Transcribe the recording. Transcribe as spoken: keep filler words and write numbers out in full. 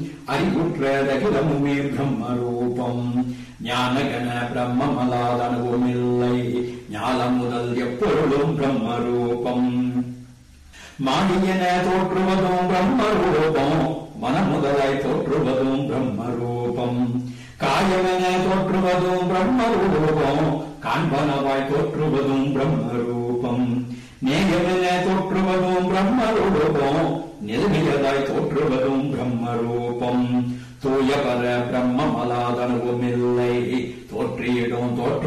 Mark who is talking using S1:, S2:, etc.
S1: அறிவுற்றதகிலமுமே பிரம்ம ரூபம் ஞானகன பிரம்மமலாதனுவுமில்லை ஞானம் முதல் எப்பொருளும் பிரம்ம ரூபம் மாடியென தோற்றுவதும் பிரம்ம ரூபம் மனம் முதலாய் தோற்றுவதும் பிரம்ம ரூபம் காயமென தோற்றுவதும் பிரம்ம ரூபம் காண்பனவாய் தோற்றுவதும் பிரம்ம ரூபம் நேயமென தோற்றுவதும் பிரம்ம ரூபம் நெருங்கியதாய் தோற்றுவதும் பிரம்ம ரூபம் தூயபர பிரம்மமலாதனுவுமில்லை தோற்றியிடும் தோற்ற